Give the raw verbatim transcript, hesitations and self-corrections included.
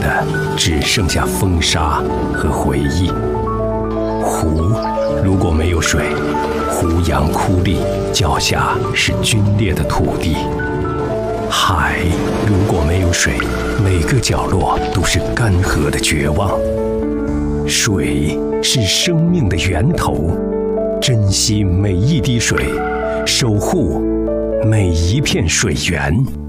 的只剩下风沙和回忆。湖如果没有水，湖洋枯立，脚下是龟裂的土地。海如果没有水，每个角落都是干涸的绝望。水是生命的源头，珍惜每一滴水，守护每一片水源。